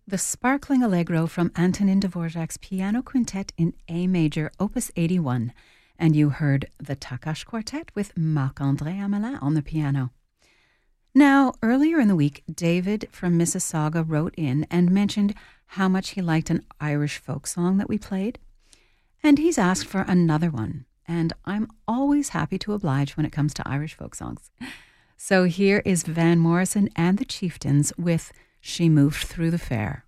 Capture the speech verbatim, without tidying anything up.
the sparkling allegro from Antonin Dvorak's Piano Quintet in A major, opus eighty-one, and you heard the Takash Quartet with Marc-André Hamelin on the piano. Now, earlier in the week, David from Mississauga wrote in and mentioned how much he liked an Irish folk song that we played, and he's asked for another one, and I'm always happy to oblige when it comes to Irish folk songs. So here is Van Morrison and the Chieftains with She Moved Through the Fair.